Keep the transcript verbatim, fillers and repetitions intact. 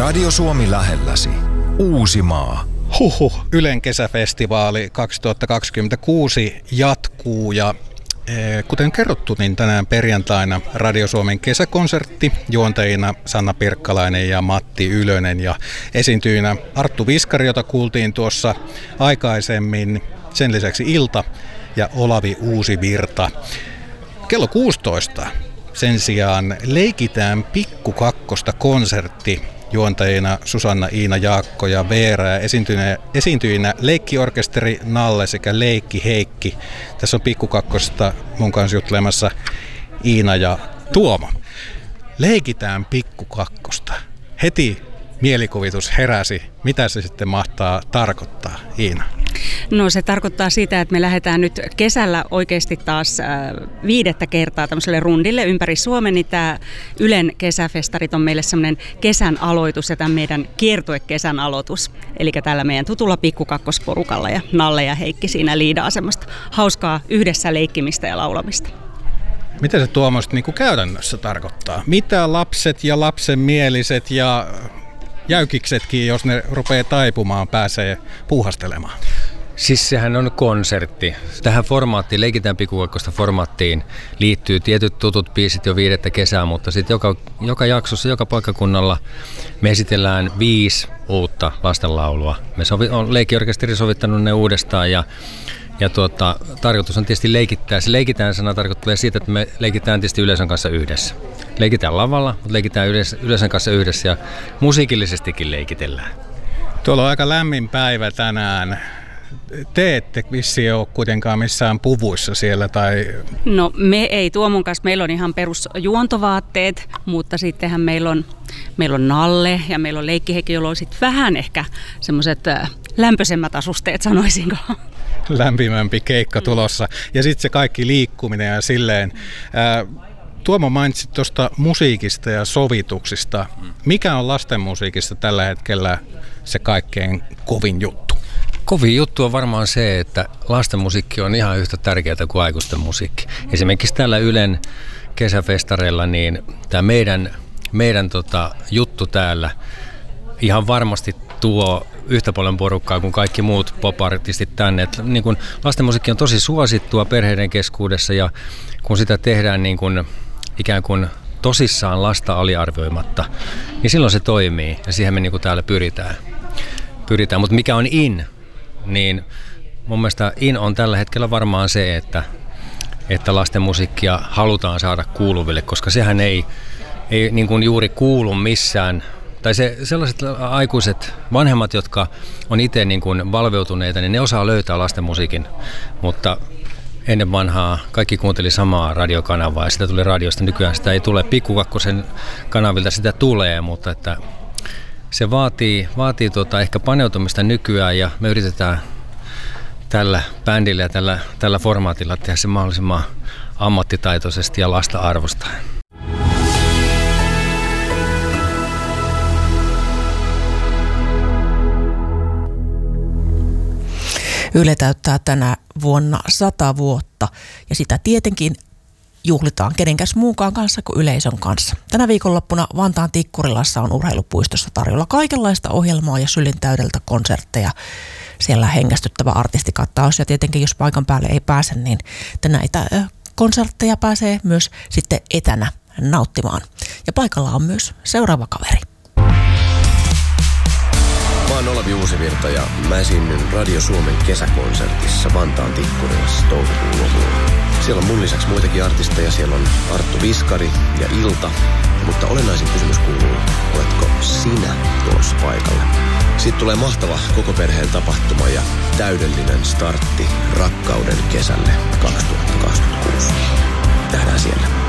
Radio Suomi lähelläsi. Uusimaa. Huhhuh, Ylen kesäfestivaali kaksituhattakaksikymmentäkuusi jatkuu ja e, kuten kerrottu, niin tänään perjantaina Radio Suomen kesäkonsertti, juontajina Sanna Pirkkalainen ja Matti Ylönen ja esiintyjinä Arttu Viskari, jota kuultiin tuossa aikaisemmin, sen lisäksi Ilta ja Olavi Uusivirta. Kello kuusitoista sen sijaan Leikitään pikkukakkosta konsertti, juontajina Susanna Iina Jaakko ja Veera ja esiintyjinä, esiintyjinä Leikkiorkesteri Nalle sekä Leikki Heikki. Tässä on pikkukakkosta mun kanssa juttelemassa Iina ja Tuomo. Leikitään pikkukakkosta. Heti mielikuvitus heräsi. Mitä se sitten mahtaa tarkoittaa, Iina? No se tarkoittaa sitä, että me lähdetään nyt kesällä oikeasti taas äh, viidettä kertaa tämmöiselle rundille ympäri Suomen, niin tämä Ylen kesäfestarit on meille semmoinen kesän aloitus ja tämän meidän kiertuekesän aloitus. Eli tällä meidän tutulla pikkukakkosporukalla ja Nalle ja Heikki siinä liidaa semmoista hauskaa yhdessä leikkimistä ja laulamista. Mitä se Tuomo niin kuin käytännössä tarkoittaa? Mitä lapset ja lapsenmieliset ja jäykiksetkin, jos ne rupeaa taipumaan, pääsee puuhastelemaan? Siis sehän on konsertti. Tähän formaattiin, Leikitään pikkukakkosta formaattiin liittyy tietyt tutut biisit jo viidettä kesää, mutta sitten joka, joka jaksossa, joka paikkakunnalla me esitellään viisi uutta lastenlaulua. Me sovi, on Leikkiorkesteri sovittanut ne uudestaan ja Ja tuota, tarkoitus on tietysti leikittää. Se leikitään sana tarkoittaa siitä, että me leikitään tietysti yleisön kanssa yhdessä. Leikitään lavalla, mutta leikitään yleisön kanssa yhdessä ja musiikillisestikin leikitellään. Tuolla on aika lämmin päivä tänään. Te ette vissiin ole kuitenkaan missään puvuissa siellä tai... No me ei Tuomon kanssa. Meillä on ihan perusjuontovaatteet, mutta sittenhän meillä on, meillä on Nalle ja meillä on Leikki Heikki, jolla on sitten vähän ehkä semmoiset lämpöisemmät asusteet, sanoisinko. Lämpimämpi keikka tulossa. Ja sitten se kaikki liikkuminen ja silleen. Ää, Tuomo mainitsit tuosta musiikista ja sovituksista. Mikä on lasten musiikista tällä hetkellä se kaikkein kovin juttu? Kovin juttu on varmaan se, että lasten musiikki on ihan yhtä tärkeää kuin aikuisten musiikki. Esimerkiksi tällä Ylen kesäfestareilla niin tämä meidän, meidän tota, juttu täällä ihan varmasti tuo yhtä paljon porukkaa kuin kaikki muut pop-artistit tänne. Et, niin kun lastenmusiikki on tosi suosittua perheiden keskuudessa ja kun sitä tehdään niin kun, ikään kuin tosissaan lasta aliarvioimatta, niin silloin se toimii ja siihen me niin kun täällä pyritään. pyritään. Mutta mikä on in, niin mun mielestä in on tällä hetkellä varmaan se, että, että lastenmusiikkia halutaan saada kuuluville, koska sehän ei, ei niin kun juuri kuulu missään. Tai se, sellaiset aikuiset vanhemmat, jotka on itse niin kuin valveutuneita, niin ne osaa löytää lasten musiikin. Mutta ennen vanhaa kaikki kuunteli samaa radiokanavaa ja sitä tuli radiosta. Nykyään sitä ei tule. Pikkukakkosen kanavilta sitä tulee, mutta että se vaatii, vaatii tuota ehkä paneutumista nykyään ja me yritetään tällä bändillä ja tällä, tällä formaatilla tehdä se mahdollisimman ammattitaitoisesti ja lasta arvostaen. Yle täyttää tänä vuonna sata vuotta ja sitä tietenkin juhlitaan kenenkäs muunkaan kanssa kuin yleisön kanssa. Tänä viikonloppuna Vantaan Tikkurilassa on urheilupuistossa tarjolla kaikenlaista ohjelmaa ja sylin täydeltä konsertteja. Siellä hengästyttävä artistikattaus ja tietenkin jos paikan päälle ei pääse, niin näitä konsertteja pääsee myös sitten etänä nauttimaan. Ja paikalla on myös seuraava kaveri. Mä oon Olavi Uusivirta ja mä esiinnyn Radio Suomen kesäkonsertissa Vantaan Tikkurilassa toukokuun lopulla. Siellä on mun lisäksi muitakin artisteja, siellä on Arttu Viskari ja Ilta, mutta olennaisin kysymys kuuluu, oletko sinä tulossa paikalle? Siitä tulee mahtava koko perheen tapahtuma ja täydellinen startti rakkauden kesälle kaksituhattakaksikymmentäkuusi. Nähdään siellä.